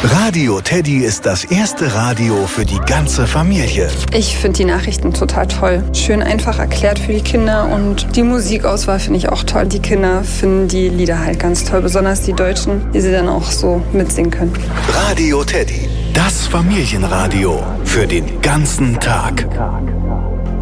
Radio Teddy ist das erste Radio für die ganze Familie. Ich finde die Nachrichten total toll. Schön einfach erklärt für die Kinder und die Musikauswahl finde ich auch toll. Die Kinder finden die Lieder halt ganz toll, besonders die Deutschen, die sie dann auch so mitsingen können. Radio Teddy, das Familienradio für den ganzen Tag.